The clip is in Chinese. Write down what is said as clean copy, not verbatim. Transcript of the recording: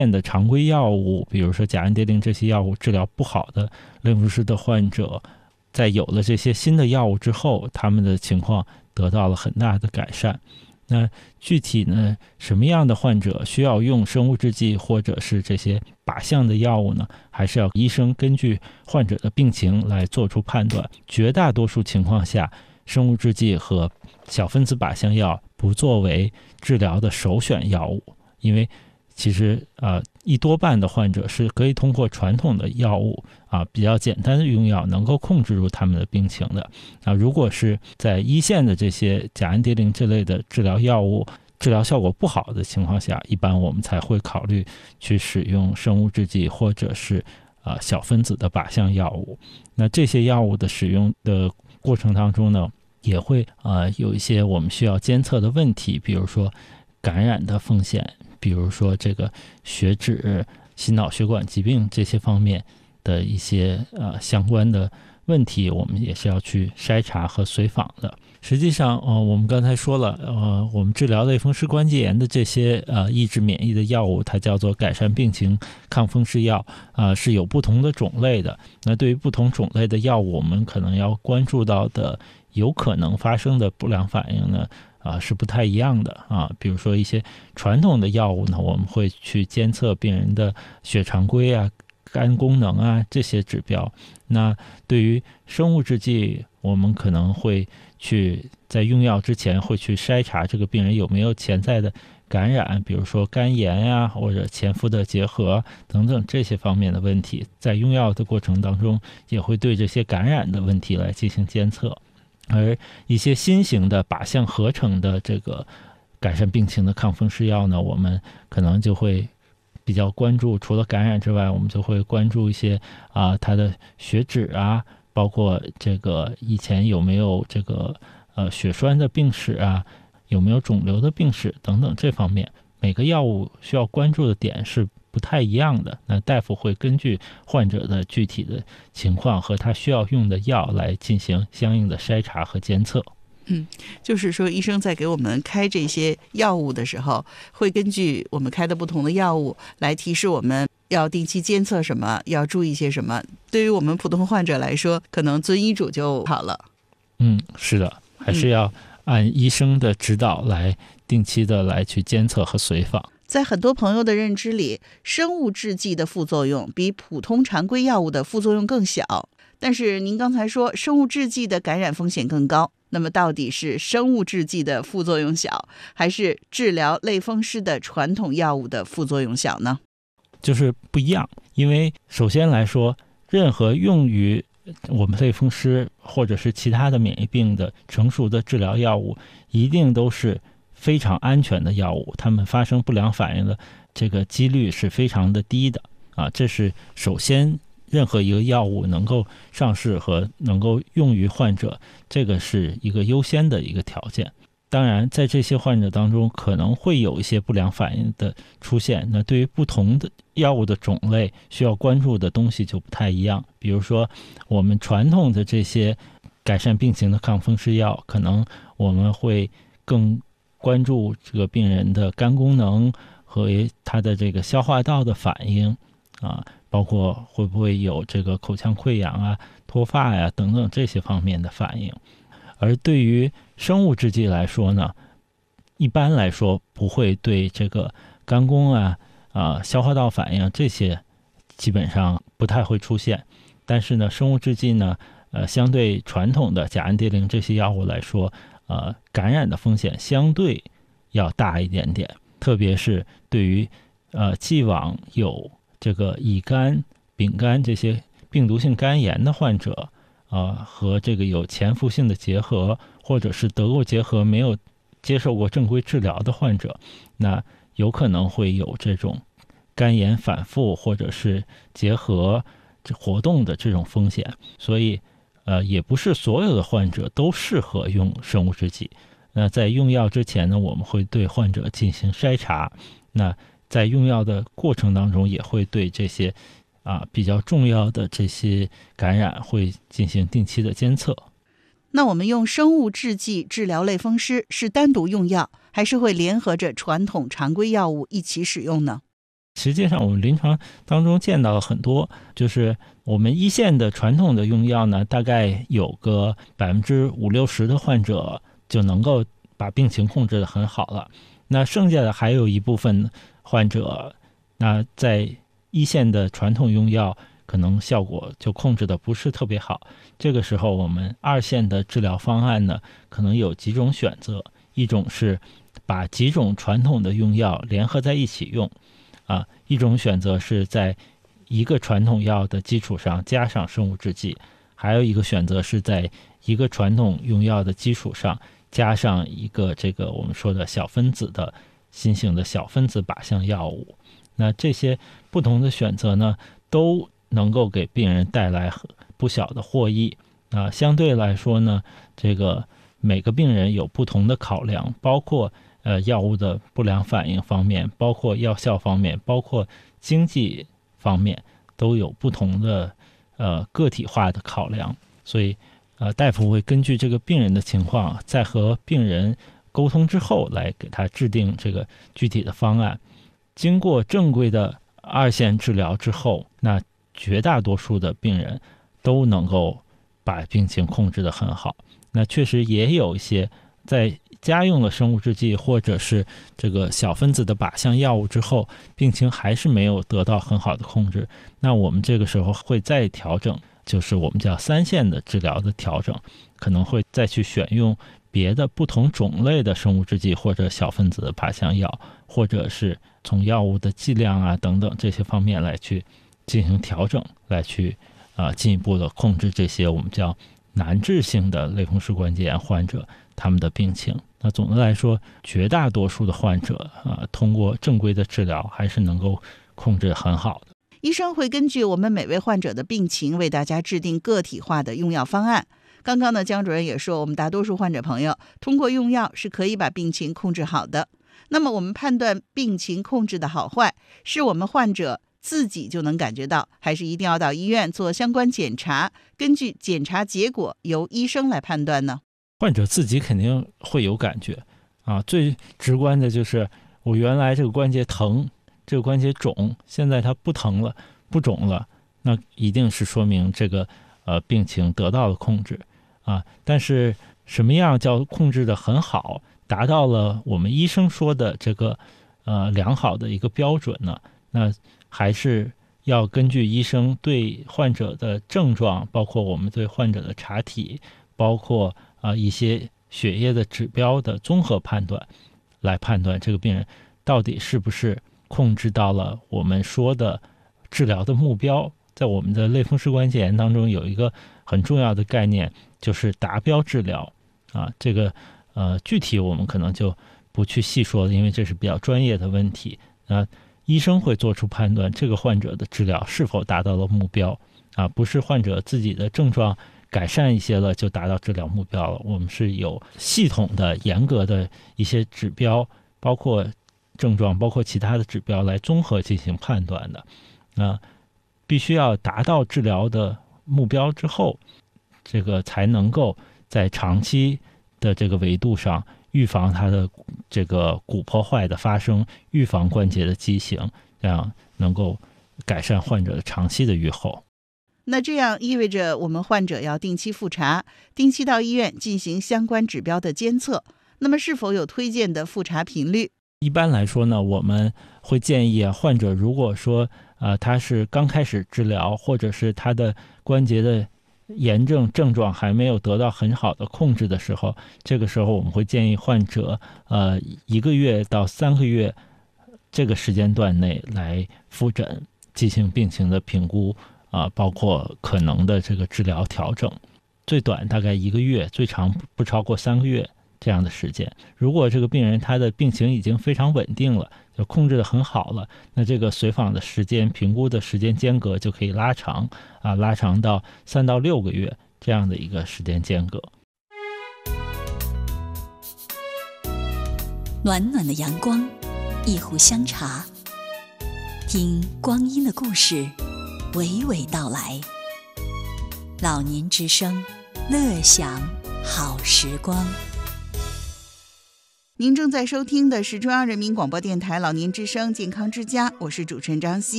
的常规药物，比如说甲氨蝶呤这些药物治疗不好的类风湿的患者，在有了这些新的药物之后，他们的情况得到了很大的改善。那具体呢，什么样的患者需要用生物制剂或者是这些靶向的药物呢？还是要医生根据患者的病情来做出判断。绝大多数情况下，生物制剂和小分子靶向药不作为治疗的首选药物，因为其实一多半的患者是可以通过传统的药物比较简单的用药能够控制住他们的病情的。如果是在一线的这些甲氨蝶呤这类的治疗药物治疗效果不好的情况下，一般我们才会考虑去使用生物制剂或者是小分子的靶向药物。那这些药物的使用的过程当中呢，也会有一些我们需要监测的问题，比如说感染的风险，比如说这个血脂、心脑血管疾病这些方面的一些相关的问题，我们也是要去筛查和随访的。实际上我们刚才说了我们治疗类风湿关节炎的这些抑制免疫的药物，它叫做改善病情抗风湿药是有不同的种类的。那对于不同种类的药物，我们可能要关注到的有可能发生的不良反应呢是不太一样的比如说一些传统的药物呢，我们会去监测病人的血常规肝功能这些指标。那对于生物制剂，我们可能会去在用药之前会去筛查这个病人有没有潜在的感染，比如说肝炎或者前夫的结核等等这些方面的问题，在用药的过程当中也会对这些感染的问题来进行监测。而一些新型的靶向合成的这个改善病情的抗风湿药呢，我们可能就会比较关注，除了感染之外，我们就会关注一些它的血脂包括这个以前有没有这个血栓的病史有没有肿瘤的病史等等这方面，每个药物需要关注的点是不太一样的。那大夫会根据患者的具体的情况和他需要用的药来进行相应的筛查和监测。 就是说医生在给我们开这些药物的时候，会根据我们开的不同的药物来提示我们要定期监测什么，要注意些什么。对于我们普通患者来说，可能遵医嘱就好了。 是的，还是要按医生的指导来定期的来去监测和随访。 在很多朋友的认知里，生物制剂的副作用比普通常规药物的副作用更小，但是您刚才说生物制剂的感染风险更高，那么到底是生物制剂的副作用小，还是治疗类风湿的传统药物的副作用小呢？ 就是不一样。因为首先来说，任何用于我们类风湿或者是其他的免疫病的成熟的治疗药物，一定都是非常安全的药物，它们发生不良反应的这个几率是非常的低的这是首先任何一个药物能够上市和能够用于患者，这个是一个优先的一个条件。当然在这些患者当中可能会有一些不良反应的出现，那对于不同的药物的种类需要关注的东西就不太一样。比如说我们传统的这些改善病情的抗风湿药，可能我们会更关注这个病人的肝功能和他的这个消化道的反应包括会不会有这个口腔溃疡脱发等等这些方面的反应。而对于生物制剂来说呢，一般来说不会对这个肝功消化道反应这些基本上不太会出现。但是呢，生物制剂呢相对传统的甲氨蝶呤这些药物来说感染的风险相对要大一点点，特别是对于既往有这个乙肝、丙肝这些病毒性肝炎的患者和这个有前服性的结核或者是得过结核没有接受过正规治疗的患者，那有可能会有这种肝炎反复或者是结核活动的这种风险。所以也不是所有的患者都适合用生物制剂。那在用药之前呢，我们会对患者进行筛查，那在用药的过程当中也会对这些比较重要的这些感染会进行定期的监测。 那我们用生物制剂治疗类风湿是单独用药，还是会联合着传统常规药物一起使用呢？ 实际上我们临床当中见到了很多，就是我们一线的传统的用药呢，大概有个50%-60%的患者就能够把病情控制得很好了。那剩下的还有一部分患者，那在一线的传统用药可能效果就控制的不是特别好。这个时候我们二线的治疗方案呢，可能有几种选择，一种是把几种传统的用药联合在一起用，一种选择是在一个传统药的基础上加上生物制剂，还有一个选择是在一个传统用药的基础上加上一个这个我们说的小分子的新型的小分子靶向药物。那这些不同的选择呢，都能够给病人带来不小的获益。相对来说呢，这个每个病人有不同的考量，包括药物的不良反应方面，包括药效方面，包括经济方面，都有不同的个体化的考量。所以大夫会根据这个病人的情况，在和病人沟通之后来给他制定这个具体的方案。经过正规的二线治疗之后，那绝大多数的病人都能够把病情控制得很好。那确实也有一些在加用了生物制剂或者是这个小分子的靶向药物之后，病情还是没有得到很好的控制，那我们这个时候会再调整，就是我们叫三线的治疗的调整，可能会再去选用别的不同种类的生物制剂或者小分子的靶向药，或者是从药物的剂量等等这些方面来去进行调整，来去进一步的控制这些我们叫难治性的类风湿关节炎患者他们的病情。那总的来说，绝大多数的患者通过正规的治疗还是能够控制很好的。 医生会根据我们每位患者的病情为大家制定个体化的用药方案。刚刚呢，江主任也说，我们大多数患者朋友通过用药是可以把病情控制好的。那么我们判断病情控制的好坏，是我们患者自己就能感觉到，还是一定要到医院做相关检查，根据检查结果由医生来判断呢？ 患者自己肯定会有感觉最直观的就是我原来这个关节疼，这个关节肿，现在它不疼了，不肿了，那一定是说明这个病情得到了控制但是什么样叫控制的很好，达到了我们医生说的这个良好的一个标准呢？那还是要根据医生对患者的症状，包括我们对患者的查体，包括一些血液的指标的综合判断，来判断这个病人到底是不是控制到了我们说的治疗的目标。在我们的类风湿关节炎当中有一个很重要的概念，就是达标治疗这个具体我们可能就不去细说了，因为这是比较专业的问题。医生会做出判断，这个患者的治疗是否达到了目标不是患者自己的症状改善一些了就达到治疗目标了。我们是有系统的严格的一些指标，包括症状，包括其他的指标来综合进行判断的必须要达到治疗的目标之后，这个才能够在长期的这个维度上预防它的这个骨破坏的发生，预防关节的畸形，这样能够改善患者的长期的预后。 那这样意味着我们患者要定期复查，定期到医院进行相关指标的监测。那么是否有推荐的复查频率？ 一般来说呢，我们会建议患者如果说他是刚开始治疗，或者是他的关节的炎症症状还没有得到很好的控制的时候，这个时候我们会建议患者1个月到3个月这个时间段内来复诊，进行病情的评估包括可能的这个治疗调整，最短大概1个月，最长不超过3个月这样的时间。如果这个病人他的病情已经非常稳定了，就控制得很好了，那这个随访的时间，评估的时间间隔就可以拉长拉长到3到6个月这样的一个时间间隔。 暖暖的阳光，一壶香茶，听光阴的故事娓娓道来。老年之声，乐享好时光。 您正在收听的是中央人民广播电台老年之声健康之家，我是主持人张希。